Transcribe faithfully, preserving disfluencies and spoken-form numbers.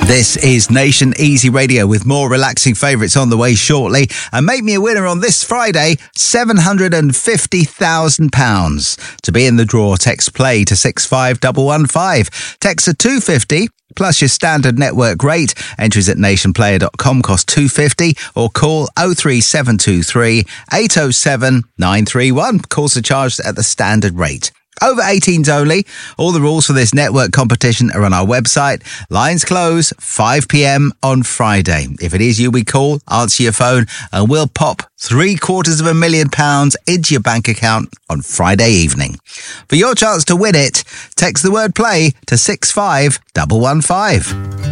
This is Nation Easy Radio with more relaxing favourites on the way shortly. And make me a winner on this Friday, seven hundred fifty thousand pounds. To be in the draw, text play to six five one one five. Text a two fifty plus your standard network rate. Entries at nation player dot com cost two fifty or call oh three seven two three eight oh seven nine three one. Calls are charged at the standard rate. Over eighteens only. All the rules for this network competition are on our website. Lines close five p.m. on Friday. If it is you we call, answer your phone and we'll pop three quarters of a million pounds into your bank account on Friday evening. For your chance to win it, text the word play to six five one one five.